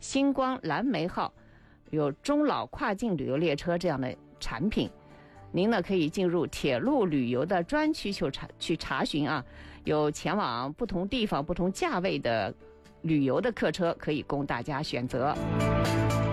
星光蓝莓号有中老跨境旅游列车这样的产品。您呢可以进入铁路旅游的专区去查询啊，有前往不同地方、不同价位的旅游的客车可以供大家选择。